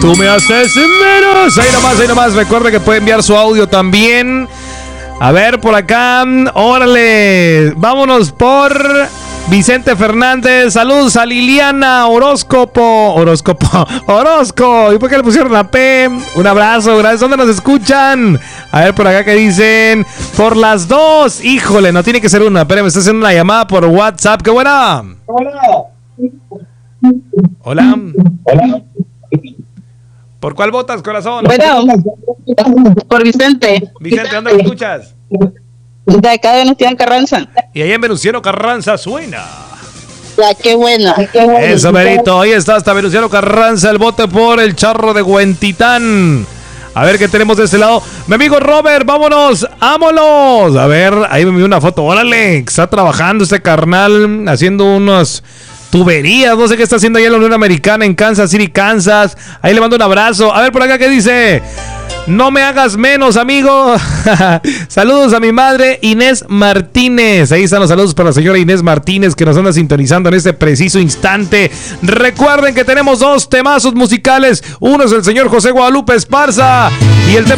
Tú me haces menos. Ahí nomás. Recuerde que puede enviar su audio también. A ver, por acá. Órale. Vámonos por Vicente Fernández. Saludos a Liliana Orozco. ¿Y por qué le pusieron la P? Un abrazo. Gracias. ¿Dónde nos escuchan? A ver, por acá que dicen. Por las dos. Híjole, no tiene que ser una. Espérame, me está haciendo una llamada por WhatsApp. ¡Qué buena! Hola. ¿Por cuál votas, corazón? Bueno, por Vicente. Vicente, ¿dónde lo escuchas? De acá de Venustiano Carranza. Y allá en Venustiano Carranza suena. Ya, qué bueno. Eso, merito. Ahí está hasta Venustiano Carranza. El voto por el charro de Huentitán. A ver qué tenemos de este lado. Mi amigo Robert, vámonos. ¡Vámonos! A ver, ahí me envió una foto. Órale, está trabajando este carnal, haciendo unos tuberías, no sé qué está haciendo allá en la Unión Americana en Kansas City, Kansas. Ahí le mando un abrazo. A ver por acá qué dice. No me hagas menos, amigo. Saludos a mi madre Inés Martínez. Ahí están los saludos para la señora Inés Martínez que nos anda sintonizando en este preciso instante. Recuerden que tenemos dos temazos musicales. Uno es el señor José Guadalupe Esparza y el tema